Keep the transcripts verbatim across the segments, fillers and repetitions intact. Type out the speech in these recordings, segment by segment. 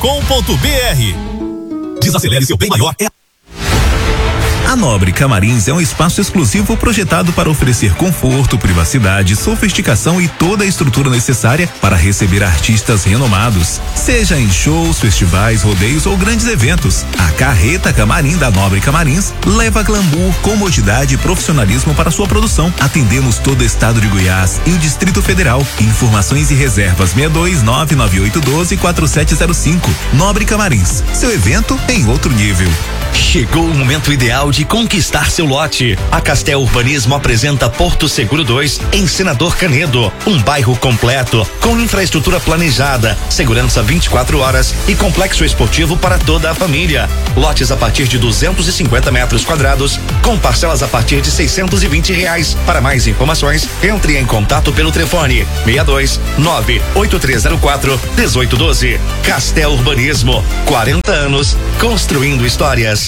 com ponto b r. Desacelere seu bem maior. É A Nobre Camarins é um espaço exclusivo projetado para oferecer conforto, privacidade, sofisticação e toda a estrutura necessária para receber artistas renomados. Seja em shows, festivais, rodeios ou grandes eventos, a Carreta Camarim da Nobre Camarins leva glamour, comodidade e profissionalismo para sua produção. Atendemos todo o estado de Goiás e o Distrito Federal. Informações e reservas seis dois nove nove oito um dois quatro sete zero cinco. Nobre Camarins, seu evento em outro nível. Chegou o momento ideal de conquistar seu lote. A Castel Urbanismo apresenta Porto Seguro dois, em Senador Canedo, um bairro completo, com infraestrutura planejada, segurança vinte e quatro horas e complexo esportivo para toda a família. Lotes a partir de duzentos e cinquenta metros quadrados, com parcelas a partir de seiscentos e vinte reais. Para mais informações, entre em contato pelo telefone seis dois nove oito três zero quatro um oito um dois. Castel Urbanismo, quarenta anos construindo histórias.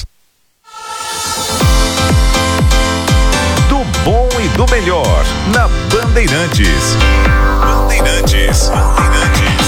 Bom e do melhor na Bandeirantes. Bandeirantes. Bandeirantes.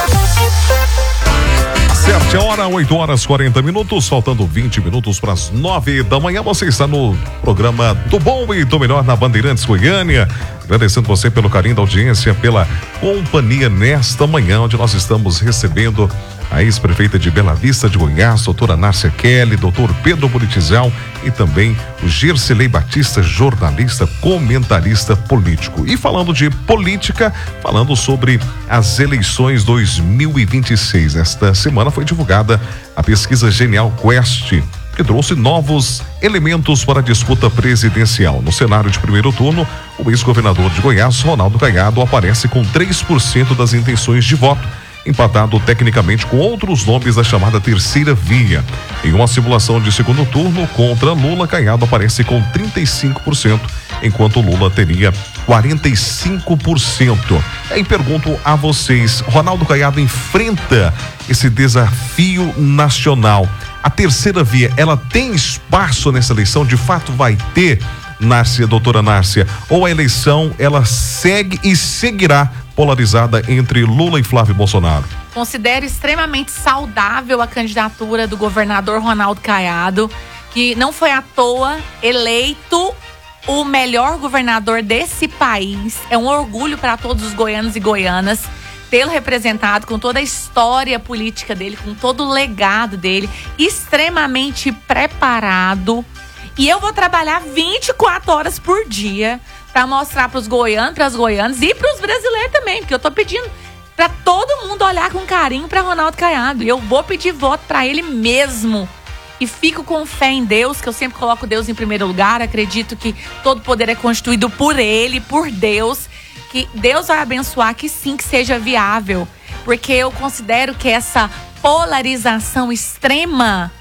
Certa hora, oito horas quarenta minutos, faltando vinte minutos para as nove da manhã. Você está no programa do Bom e do Melhor na Bandeirantes Goiânia. Agradecendo você pelo carinho da audiência, pela companhia nesta manhã, onde nós estamos recebendo a ex-prefeita de Bela Vista de Goiás, doutora Nárcia Kelly, doutor Pedro Bonitizal e também o Gersilei Batista, jornalista, comentarista político. E falando de política, falando sobre as eleições dois mil e vinte e seis. Esta semana foi divulgada a pesquisa Genial Quest, que trouxe novos elementos para a disputa presidencial. No cenário de primeiro turno, o ex-governador de Goiás, Ronaldo Caiado, aparece com três por cento das intenções de voto, empatado tecnicamente com outros nomes da chamada terceira via. Em uma simulação de segundo turno contra Lula, Caiado aparece com trinta e cinco por cento, enquanto Lula teria quarenta e cinco por cento. Aí pergunto a vocês, Ronaldo Caiado enfrenta esse desafio nacional. A terceira via, ela tem espaço nessa eleição? De fato vai ter, Nárcia, doutora Nárcia? Ou a eleição, ela segue e seguirá polarizada entre Lula e Flávio Bolsonaro? Considero extremamente saudável a candidatura do governador Ronaldo Caiado, que não foi à toa eleito o melhor governador desse país. É um orgulho para todos os goianos e goianas tê-lo representado, com toda a história política dele, com todo o legado dele, extremamente preparado. E eu vou trabalhar vinte e quatro horas por dia para mostrar para os goianos, para as goianas e para os brasileiros também, porque eu tô pedindo para todo mundo olhar com carinho para Ronaldo Caiado. E eu vou pedir voto para ele mesmo. E fico com fé em Deus, que eu sempre coloco Deus em primeiro lugar. Acredito que todo poder é constituído por Ele, por Deus. Que Deus vai abençoar, que sim, que seja viável. Porque eu considero que essa polarização extrema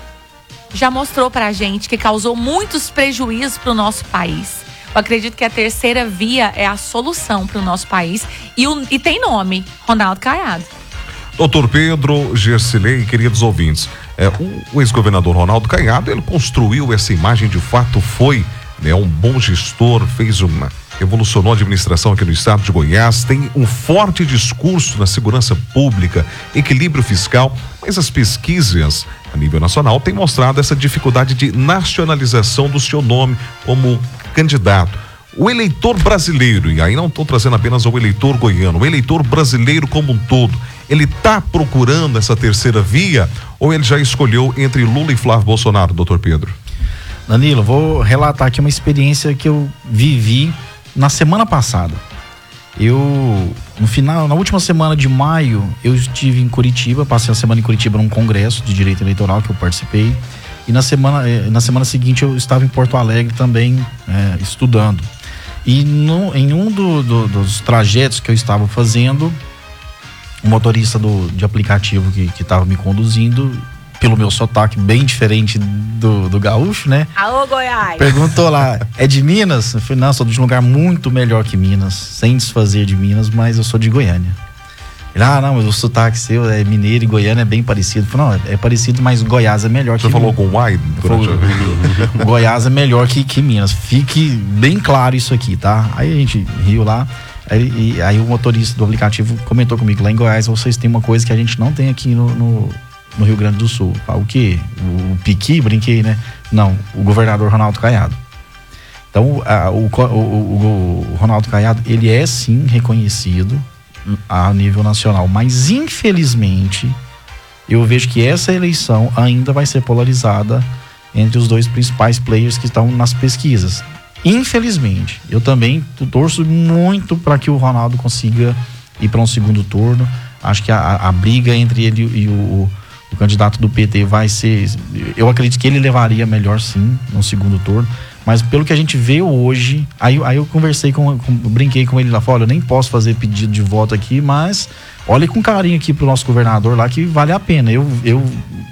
já mostrou pra gente que causou muitos prejuízos pro nosso país. Eu acredito que a terceira via é a solução pro nosso país. E, o, e tem nome, Ronaldo Caiado. Doutor Pedro, Gersilei, queridos ouvintes, é, o, o ex-governador Ronaldo Caiado, ele construiu essa imagem, de fato foi, né, um bom gestor, fez uma... revolucionou a administração aqui no estado de Goiás, tem um forte discurso na segurança pública, equilíbrio fiscal, mas as pesquisas a nível nacional têm mostrado essa dificuldade de nacionalização do seu nome como candidato. O eleitor brasileiro, e aí não estou trazendo apenas o eleitor goiano, o eleitor brasileiro como um todo, ele está procurando essa terceira via ou ele já escolheu entre Lula e Flávio Bolsonaro, doutor Pedro? Danilo, vou relatar aqui uma experiência que eu vivi na semana passada. Eu, no final, na última semana de maio, eu estive em Curitiba, passei a semana em Curitiba num congresso de direito eleitoral que eu participei, e na semana, na semana seguinte eu estava em Porto Alegre também é, estudando. E no, em um do, do, dos trajetos que eu estava fazendo, o motorista do, de aplicativo que estava me conduzindo, pelo meu sotaque bem diferente do, do gaúcho, né? Alô, Goiás! Perguntou lá, é de Minas? Eu falei, não, sou de um lugar muito melhor que Minas, sem desfazer de Minas, mas eu sou de Goiânia. Ele, ah, não, mas o sotaque seu é mineiro e goiano é bem parecido. Eu falei, não, é parecido, mas Goiás é melhor Você que... Você falou com o Uai? Goiás é melhor que, que Minas. Fique bem claro isso aqui, tá? Aí a gente riu lá. Aí, e, aí o motorista do aplicativo comentou comigo, lá em Goiás vocês têm uma coisa que a gente não tem aqui no, no, no Rio Grande do Sul. Ah, o quê? O, o piqui, brinquei, né? Não, o governador Ronaldo Caiado. Então, a, o, o, o, o Ronaldo Caiado, ele é sim reconhecido a nível nacional, mas infelizmente eu vejo que essa eleição ainda vai ser polarizada entre os dois principais players que estão nas pesquisas. Infelizmente, eu também torço muito para que o Ronaldo consiga ir para um segundo turno. Acho que a, a briga entre ele e o, o candidato do P T vai ser, eu acredito que ele levaria melhor sim no segundo turno. Mas pelo que a gente vê hoje, aí, aí eu conversei com, com, brinquei com ele lá fora, eu nem posso fazer pedido de voto aqui, mas olha com carinho aqui pro nosso governador lá, que vale a pena. Eu, eu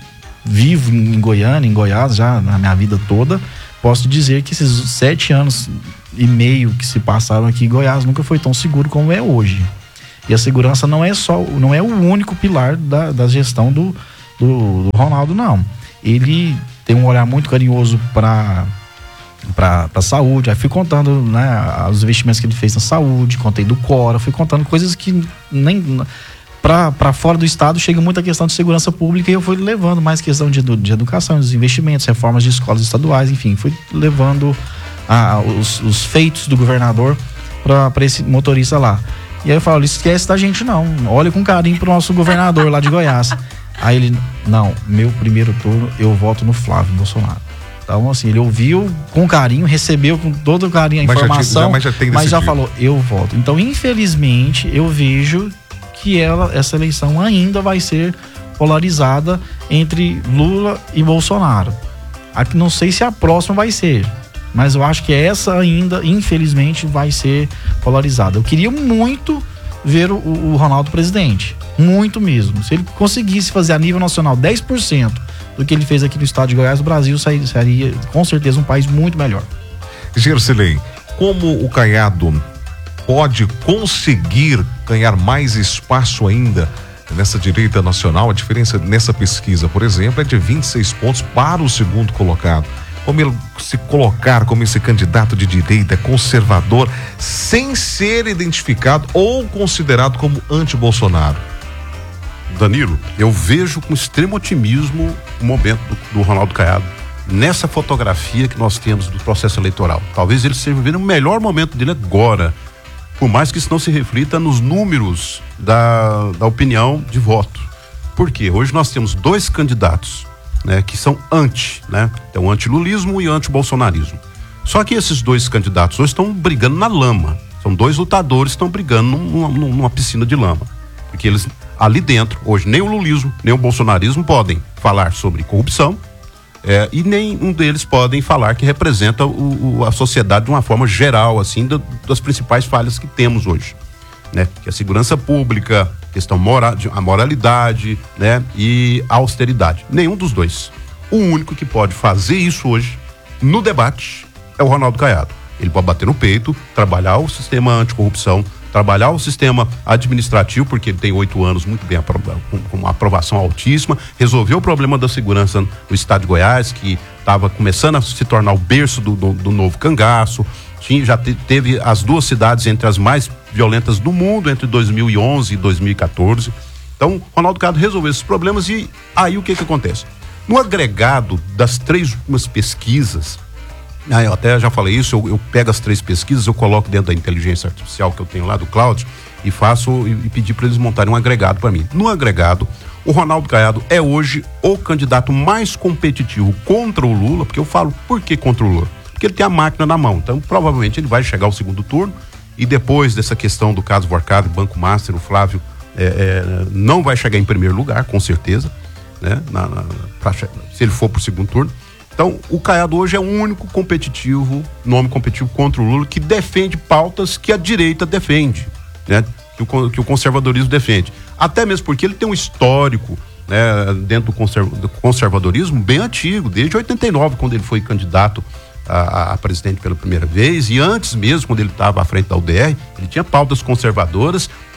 vivo em Goiânia, em Goiás, já na minha vida toda, posso dizer que esses sete anos e meio que se passaram aqui em Goiás nunca foi tão seguro como é hoje. E a segurança não é só, não é o único pilar da, da gestão do, do, do Ronaldo, não. Ele tem um olhar muito carinhoso para para a saúde. Aí fui contando, né, os investimentos que ele fez na saúde, contei do Cora, fui contando coisas que nem para fora do estado chega muita questão de segurança pública, e eu fui levando mais questão de, de educação, dos investimentos, reformas de escolas estaduais, enfim, fui levando a, os, os feitos do governador para esse motorista lá. E aí eu falo, esquece da gente não, olha com carinho pro nosso governador lá de Goiás. Aí ele, não, meu primeiro turno eu voto no Flávio Bolsonaro. Então, assim, ele ouviu com carinho, recebeu com todo o carinho a mas informação, já, mas, já, tem mas já falou, eu voto. Então, infelizmente, eu vejo que ela, essa eleição ainda vai ser polarizada entre Lula e Bolsonaro. Aqui, não sei se a próxima vai ser, mas eu acho que essa ainda, infelizmente, vai ser polarizada. Eu queria muito ver o, o Ronaldo presidente, muito mesmo. Se ele conseguisse fazer a nível nacional dez por cento do que ele fez aqui no estado de Goiás, o Brasil seria com certeza um país muito melhor. Gersilei, como o Caiado pode conseguir ganhar mais espaço ainda nessa direita nacional? A diferença nessa pesquisa, por exemplo, é de vinte e seis pontos para o segundo colocado. Como ele se colocar como esse candidato de direita conservador sem ser identificado ou considerado como anti-Bolsonaro? Danilo, eu vejo com extremo otimismo o momento do, do Ronaldo Caiado nessa fotografia que nós temos do processo eleitoral. Talvez ele esteja vivendo o melhor momento dele agora, por mais que isso não se reflita nos números da, da opinião de voto. Por quê? Hoje nós temos dois candidatos, né, que são anti, né? Então, o antilulismo e o antibolsonarismo. Só que esses dois candidatos hoje estão brigando na lama. São dois lutadores que estão brigando numa, numa piscina de lama. Porque eles, ali dentro, hoje, nem o lulismo, nem o bolsonarismo podem falar sobre corrupção, é, e nem um deles podem falar que representa o, o, a sociedade de uma forma geral, assim, do, das principais falhas que temos hoje, né? Que é a segurança pública, questão moral, a moralidade, né? E a austeridade. Nenhum dos dois. O único que pode fazer isso hoje, no debate, é o Ronaldo Caiado. Ele pode bater no peito, trabalhar o sistema anticorrupção, trabalhar o sistema administrativo, porque ele tem oito anos muito bem aprovado, com, com uma aprovação altíssima, resolveu o problema da segurança no estado de Goiás, que estava começando a se tornar o berço do, do, do novo cangaço. Tinha, já te, teve as duas cidades entre as mais violentas do mundo entre dois mil e onze e dois mil e quatorze. Então, Ronaldo Caiado resolveu esses problemas, e aí o que que acontece? No agregado das três últimas pesquisas, Ah, eu até já falei isso, eu, eu pego as três pesquisas, eu coloco dentro da inteligência artificial que eu tenho lá do Cláudio e faço e, e pedir para eles montarem um agregado para mim. No agregado, o Ronaldo Caiado é hoje o candidato mais competitivo contra o Lula, porque eu falo, por que contra o Lula? Porque ele tem a máquina na mão, então provavelmente ele vai chegar ao segundo turno, e depois dessa questão do caso Vorcado, Banco Master, o Flávio é, é, não vai chegar em primeiro lugar, com certeza, né? Na, na, pra, se ele for para o segundo turno. Então, o Caiado hoje é o único competitivo, nome competitivo contra o Lula, que defende pautas que a direita defende, né? Que o, que o conservadorismo defende. Até mesmo porque ele tem um histórico, né, dentro do, conserv, do conservadorismo bem antigo, desde oitenta e nove, quando ele foi candidato a, a presidente pela primeira vez, e antes mesmo, quando ele estava à frente da U D R, ele tinha pautas conservadoras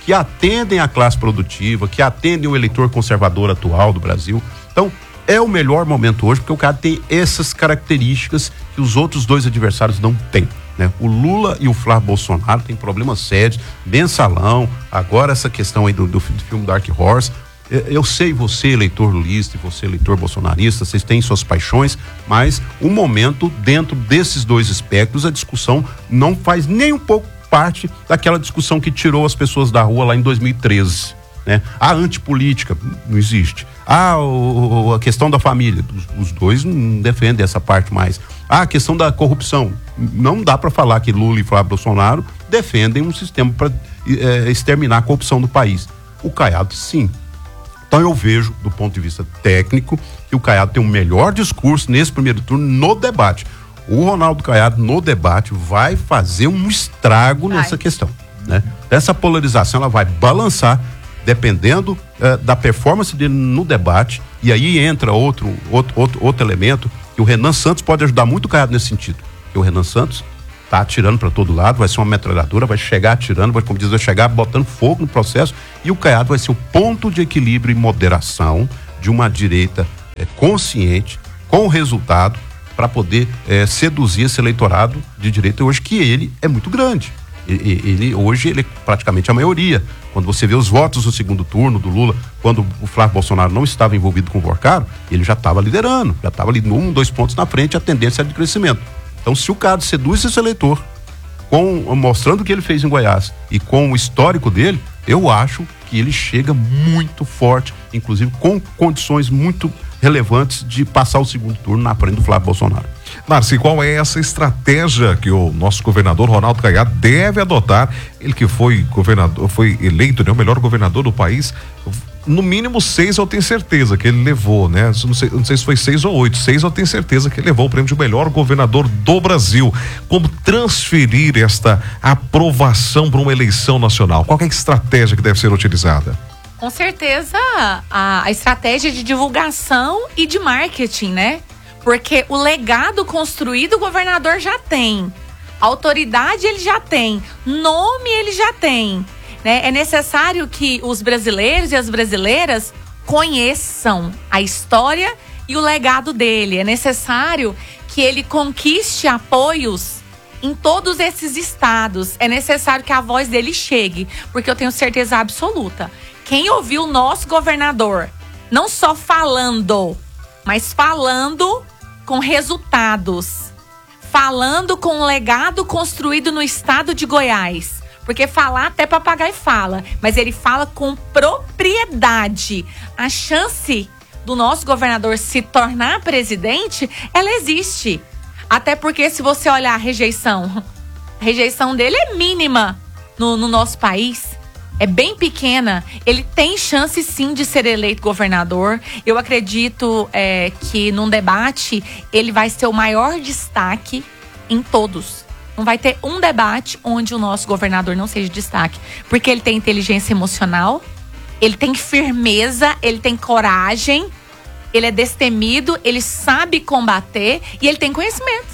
que atendem a classe produtiva, que atendem o eleitor conservador atual do Brasil. Então, é o melhor momento hoje, porque o cara tem essas características que os outros dois adversários não têm, né? O Lula e o Flávio Bolsonaro têm problemas sérios, mensalão, agora essa questão aí do, do filme Dark Horse. Eu sei, você eleitor lulista e você eleitor bolsonarista, vocês têm suas paixões, mas o momento, dentro desses dois espectros, a discussão não faz nem um pouco parte daquela discussão que tirou as pessoas da rua lá em dois mil e treze, né? A antipolítica não existe. Ah, o, a questão da família, os, os dois não defendem essa parte mais. Ah, a questão da corrupção, não dá para falar que Lula e Flávio Bolsonaro defendem um sistema para é, exterminar a corrupção do país. O Caiado, sim. Então eu vejo, do ponto de vista técnico, que o Caiado tem um melhor discurso nesse primeiro turno no debate. O Ronaldo Caiado, no debate, vai fazer um estrago vai. nessa questão, né? Essa polarização, ela vai balançar, dependendo uh, da performance dele no debate, e aí entra outro, outro, outro, outro elemento, que o Renan Santos pode ajudar muito o Caiado nesse sentido. Porque o Renan Santos tá atirando para todo lado, vai ser uma metralhadora, vai chegar atirando, vai, como diz, vai chegar botando fogo no processo, e o Caiado vai ser o ponto de equilíbrio e moderação de uma direita é, consciente, com resultado, para poder é, seduzir esse eleitorado de direita hoje, que ele é muito grande. Ele, ele, hoje ele é praticamente a maioria. Quando você vê os votos do segundo turno do Lula, quando o Flávio Bolsonaro não estava envolvido com o Vorcaro, ele já estava liderando, já estava ali um, dois pontos na frente, a tendência é de crescimento. Então, se o cara seduz esse eleitor, com, mostrando o que ele fez em Goiás e com o histórico dele, eu acho que ele chega muito forte, inclusive com condições muito relevantes de passar o segundo turno na frente do Flávio Bolsonaro. Narci, qual é essa estratégia que o nosso governador Ronaldo Caiado deve adotar? Ele que foi governador, foi eleito, né, o melhor governador do país, no mínimo seis eu tenho certeza que ele levou, né? Não sei, não sei se foi seis ou oito, seis eu tenho certeza que ele levou o prêmio de melhor governador do Brasil. Como transferir esta aprovação para uma eleição nacional? Qual é a estratégia que deve ser utilizada? Com certeza a, a estratégia de divulgação e de marketing, né? Porque o legado construído o governador já tem, autoridade ele já tem, nome ele já tem, né? É necessário que os brasileiros e as brasileiras conheçam a história e o legado dele. É necessário que ele conquiste apoios em todos esses estados. É necessário que a voz dele chegue, porque eu tenho certeza absoluta. Quem ouviu o nosso governador, não só falando, mas falando com resultados, falando com um legado construído no estado de Goiás. Porque falar até papagaio fala, mas ele fala com propriedade. A chance do nosso governador se tornar presidente, ela existe. Até porque se você olhar a rejeição, a rejeição dele é mínima no, no nosso país. É bem pequena. Ele tem chance sim de ser eleito governador. Eu acredito é, que num debate ele vai ser o maior destaque em todos. Não vai ter um debate onde o nosso governador não seja destaque. Porque ele tem inteligência emocional, ele tem firmeza, ele tem coragem, ele é destemido, ele sabe combater e ele tem conhecimento.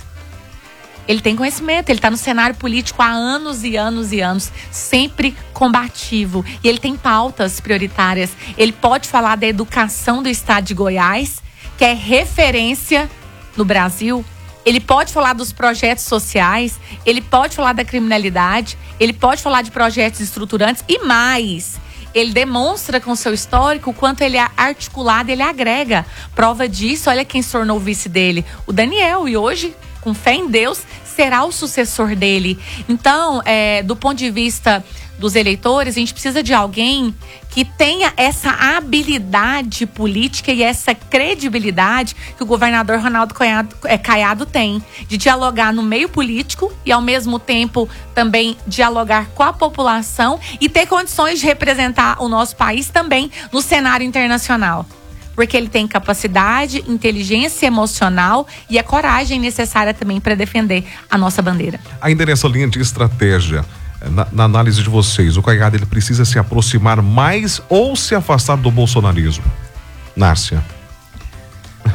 Ele tem conhecimento, ele está no cenário político há anos e anos e anos, sempre combativo. E ele tem pautas prioritárias. Ele pode falar da educação do estado de Goiás, que é referência no Brasil. Ele pode falar dos projetos sociais, ele pode falar da criminalidade, ele pode falar de projetos estruturantes e mais. Ele demonstra com seu histórico o quanto ele é articulado, ele agrega. Prova disso, olha quem se tornou o vice dele, o Daniel. E hoje, com fé em Deus, será o sucessor dele. Então, é, do ponto de vista dos eleitores, a gente precisa de alguém que tenha essa habilidade política e essa credibilidade que o governador Ronaldo Caiado, é, Caiado tem, de dialogar no meio político e ao mesmo tempo também dialogar com a população e ter condições de representar o nosso país também no cenário internacional. Porque ele tem capacidade, inteligência emocional e a coragem necessária também para defender a nossa bandeira. Ainda nessa linha de estratégia, na, na análise de vocês, o Caiado ele precisa se aproximar mais ou se afastar do bolsonarismo? Nárcia.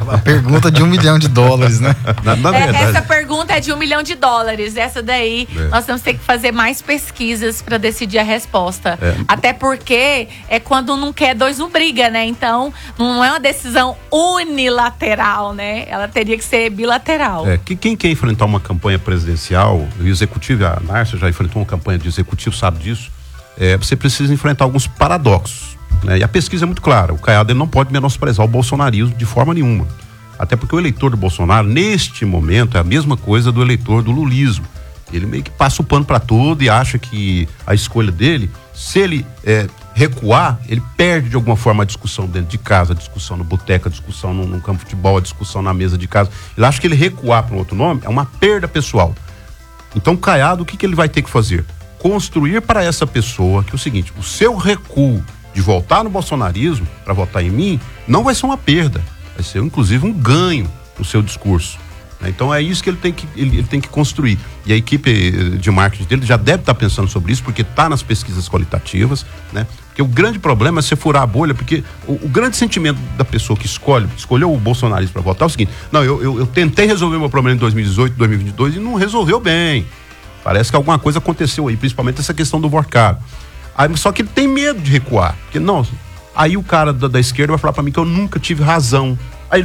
A pergunta de um milhão de dólares, né? Na, na É, verdade, essa pergunta é de um milhão de dólares. Essa daí, É. nós temos que ter que fazer mais pesquisas para decidir a resposta. É. Até porque é quando não quer, dois não briga, né? Então, não é uma decisão unilateral, né? Ela teria que ser bilateral. É, que quem quer enfrentar uma campanha presidencial, o executivo, a Nárcia já enfrentou uma campanha de executivo, sabe disso, é, você precisa enfrentar alguns paradoxos, né? E a pesquisa é muito clara, o Caiado ele não pode menosprezar o bolsonarismo de forma nenhuma, até porque o eleitor do Bolsonaro, neste momento, é a mesma coisa do eleitor do lulismo. Ele meio que passa o pano para tudo e acha que a escolha dele, se ele é, recuar, ele perde de alguma forma a discussão dentro de casa, a discussão no boteco, a discussão no, no campo de futebol, a discussão na mesa de casa. Ele acha que ele recuar para um outro nome é uma perda pessoal. Então, o Caiado, o que, que ele vai ter que fazer? Construir para essa pessoa que é o seguinte: o seu recuo de voltar no bolsonarismo para votar em mim não vai ser uma perda, vai ser inclusive um ganho no seu discurso. Então é isso que ele tem que, ele, ele tem que construir. E a equipe de marketing dele já deve estar pensando sobre isso, porque está nas pesquisas qualitativas, né? Porque o grande problema é você furar a bolha, porque o, o grande sentimento da pessoa que escolhe, escolheu o bolsonarismo para votar é o seguinte: não, eu, eu, eu tentei resolver meu problema em dois mil e dezoito, dois mil e vinte e dois e não resolveu bem. Parece que alguma coisa aconteceu aí, principalmente essa questão do voto caro. Aí, só que ele tem medo de recuar, porque não, aí o cara da, da esquerda vai falar para mim que eu nunca tive razão